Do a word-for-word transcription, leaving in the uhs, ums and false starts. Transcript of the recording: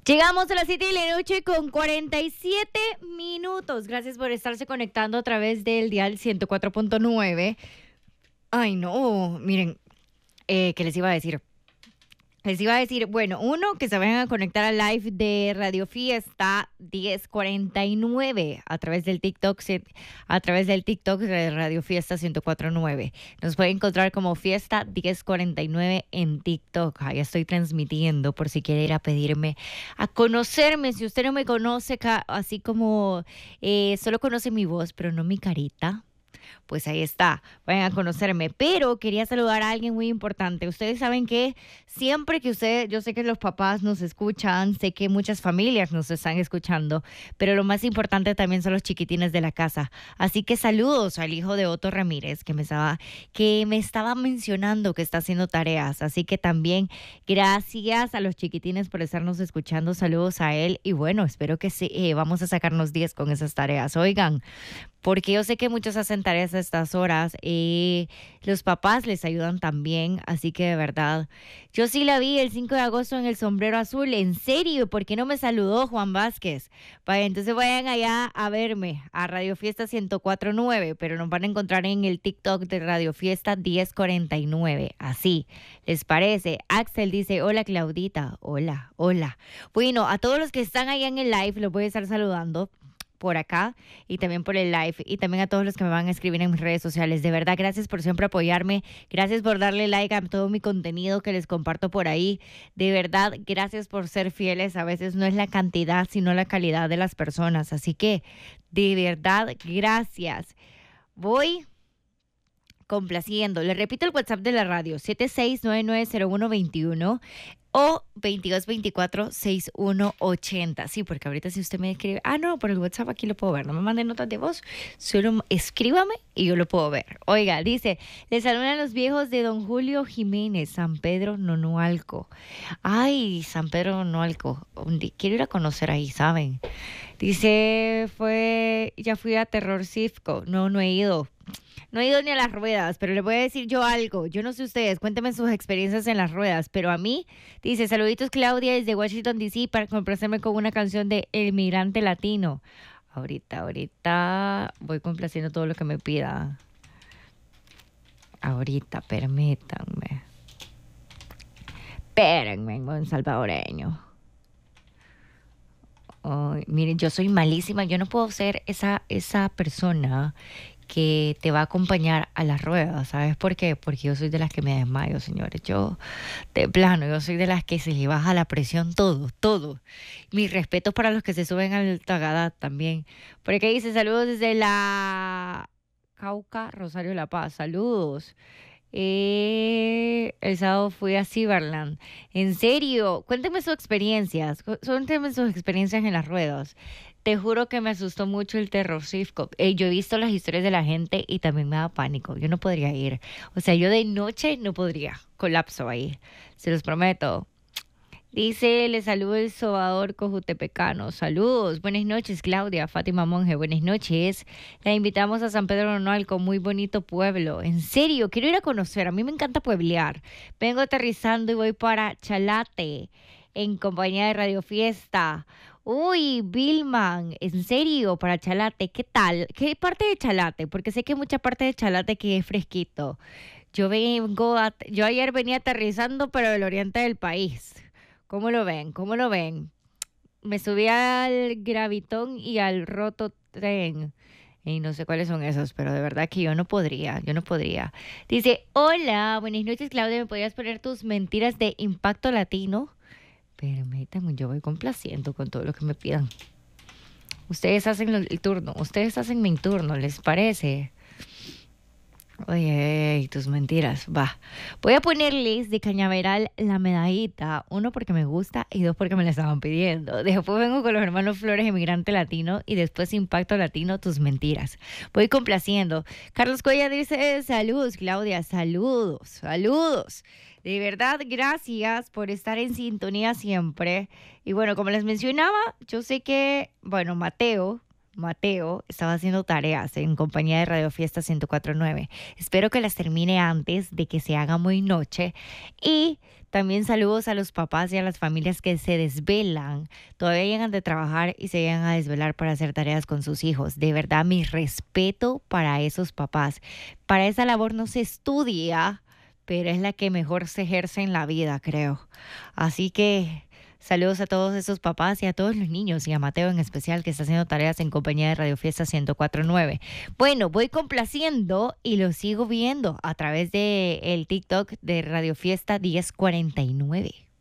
Llegamos a las siete de la noche con cuarenta y siete minutos. Gracias por estarse conectando a través del dial ciento cuatro punto nueve. Ay, no, miren, eh, ¿qué les iba a decir? Les iba a decir, bueno, uno, que se vayan a conectar al live de Radio Fiesta diez cuarenta y nueve a través del TikTok, a través del TikTok de Radio Fiesta ciento cuatro punto nueve. Nos pueden encontrar como Fiesta diez cuarenta y nueve en TikTok. Ahí estoy transmitiendo por si quiere ir a pedirme, a conocerme. Si usted no me conoce, así como eh, solo conoce mi voz, pero no mi carita, pues ahí está, vayan a conocerme. Pero quería saludar a alguien muy importante. Ustedes saben que siempre que ustedes, yo sé que los papás nos escuchan, sé que muchas familias nos están escuchando, pero lo más importante también son los chiquitines de la casa. Así que saludos al hijo de Otto Ramírez, que me estaba, que me estaba mencionando que está haciendo tareas. Así que también gracias a los chiquitines por estarnos escuchando. Saludos a él y bueno, espero que sí, eh, vamos a sacarnos diez con esas tareas. Oigan, porque yo sé que muchos hacen tareas a estas horas y los papás les ayudan también, así que de verdad, yo sí la vi el cinco de agosto en el Sombrero Azul. ¿En serio? ¿Por qué no me saludó Juan Vázquez? Vaya, entonces vayan allá a verme a Radio Fiesta ciento cuatro punto nueve, pero nos van a encontrar en el TikTok de Radio Fiesta diez cuarenta y nueve, así, ¿les parece? Axel dice, hola Claudita, hola, hola. Bueno, a todos los que están allá en el live los voy a estar saludando por acá y también por el live y también a todos los que me van a escribir en mis redes sociales. De verdad, gracias por siempre apoyarme. Gracias por darle like a todo mi contenido que les comparto por ahí. De verdad, gracias por ser fieles. A veces no es la cantidad, sino la calidad de las personas. Así que, de verdad, gracias. Voy complaciendo. Les repito el WhatsApp de la radio, siete seis nueve nueve cero uno dos uno o veintidós veinticuatro sesenta y uno ochenta. Sí, porque ahorita si usted me escribe, ah, no, por el WhatsApp aquí lo puedo ver. No me mande notas de voz, solo escríbame y yo lo puedo ver. Oiga, dice, le saludan los viejos de don Julio Jiménez, San Pedro Nonualco. Ay, San Pedro Nonualco. Quiero ir a conocer ahí, ¿saben? Dice, fue, ya fui a Terror Cifco. No, no he ido. No he ido ni a las ruedas, pero les voy a decir yo algo. Yo no sé ustedes, cuéntenme sus experiencias en las ruedas, pero a mí, dice, saluditos Claudia desde Washington, D C para complacerme con una canción de El Migrante Latino. Ahorita, ahorita voy complaciendo todo lo que me pida. Ahorita, permítanme. Espérenme, buen salvadoreño. Oh, miren, yo soy malísima, yo no puedo ser esa, esa persona que te va a acompañar a las ruedas. ¿Sabes por qué? Porque yo soy de las que me desmayo, señores. Yo, de plano, yo soy de las que se le baja la presión todo, todo. Mis respetos para los que se suben al Tagada también. Por aquí dice, saludos desde la Cauca, Rosario La Paz. Saludos. Eh, el sábado fui a Cyberland. En serio, cuéntenme sus experiencias. Cuéntenme sus experiencias en las ruedas. Te juro que me asustó mucho el Terror Cifco. Eh, yo he visto las historias de la gente y también me da pánico. Yo no podría ir. O sea, yo de noche no podría. Colapso ahí. Se los prometo. Dice, le saludo el sobador cojutepecano. Saludos. Buenas noches, Claudia. Fátima Monge. Buenas noches. La invitamos a San Pedro Nonualco. Muy bonito pueblo. En serio, quiero ir a conocer. A mí me encanta pueblear. Vengo aterrizando y voy para Chalate en compañía de Radio Fiesta. Uy, Vilman, en serio, para Chalate, ¿qué tal? ¿Qué parte de Chalate? Porque sé que hay mucha parte de Chalate que es fresquito. Yo vengo, a, yo ayer venía aterrizando, pero del oriente del país. ¿Cómo lo ven? ¿Cómo lo ven? Me subí al Gravitón y al Roto Tren. Y no sé cuáles son esos, pero de verdad que yo no podría, yo no podría. Dice, hola, buenas noches, Claudia, ¿me podrías poner tus mentiras de Impacto Latino? Permítanme, yo voy complaciendo con todo lo que me pidan. Ustedes hacen el turno, ustedes hacen mi turno, ¿les parece? Oye, tus mentiras, va. Voy a ponerles de Cañaveral la medallita, uno porque me gusta y dos porque me la estaban pidiendo. Después vengo con los hermanos Flores, Emigrante Latino, y después Impacto Latino, tus mentiras. Voy complaciendo. Carlos Coya dice, saludos, Claudia, saludos, saludos. De verdad, gracias por estar en sintonía siempre. Y bueno, como les mencionaba, yo sé que, bueno, Mateo, Mateo estaba haciendo tareas en compañía de Radio Fiesta ciento cuatro punto nueve. Espero que las termine antes de que se haga muy noche. Y También saludos a los papás y a las familias que se desvelan. Todavía llegan de trabajar y se llegan a desvelar para hacer tareas con sus hijos. De verdad, mi respeto para esos papás. Para esa labor no se estudia, pero es la que mejor se ejerce en la vida, creo. Así que saludos a todos esos papás y a todos los niños y a Mateo en especial que está haciendo tareas en compañía de Radio Fiesta ciento cuatro punto nueve. Bueno, voy complaciendo y lo sigo viendo a través de el TikTok de Radio Fiesta diez cuarenta y nueve.